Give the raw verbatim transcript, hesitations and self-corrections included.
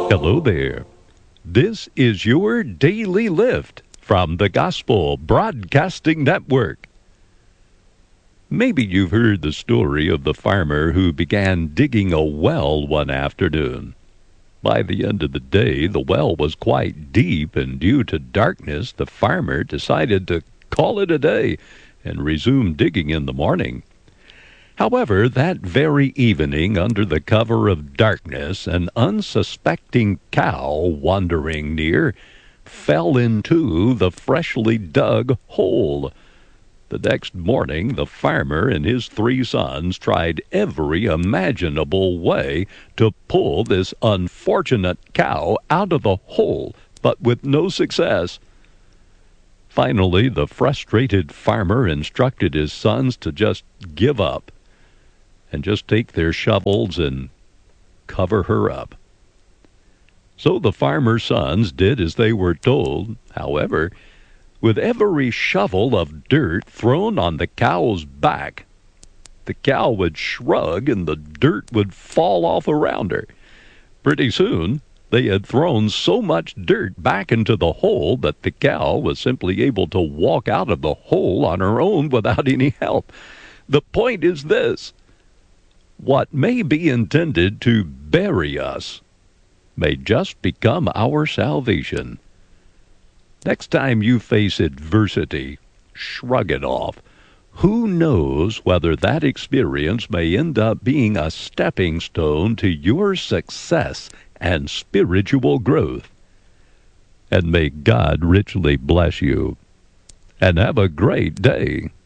Hello there. This is your Daily Lift from the Gospel Broadcasting Network. Maybe you've heard the story of the farmer who began digging a well one afternoon. By the end of the day, the well was quite deep, and due to darkness, the farmer decided to call it a day and resume digging in the morning. However, that very evening, under the cover of darkness, an unsuspecting cow wandering near fell into the freshly dug hole. The next morning, the farmer and his three sons tried every imaginable way to pull this unfortunate cow out of the hole, but with no success. Finally, the frustrated farmer instructed his sons to just give up and just take their shovels and cover her up. So the farmer's sons did as they were told. However, with every shovel of dirt thrown on the cow's back, the cow would shrug and the dirt would fall off around her. Pretty soon, they had thrown so much dirt back into the hole that the cow was simply able to walk out of the hole on her own without any help. The point is this: what may be intended to bury us may just become our salvation. Next time you face adversity, shrug it off. Who knows whether that experience may end up being a stepping stone to your success and spiritual growth. And may God richly bless you. And have a great day.